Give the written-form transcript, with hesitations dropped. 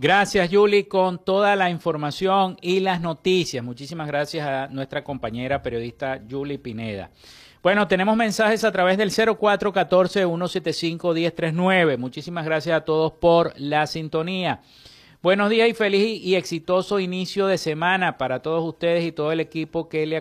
Gracias, Yuli, con toda la información y las noticias. Muchísimas gracias a nuestra compañera periodista Yuli Pineda. Bueno, tenemos mensajes a través del 0414-175-1039. Muchísimas gracias a todos por la sintonía. Buenos días y feliz y exitoso inicio de semana para todos ustedes y todo el equipo que le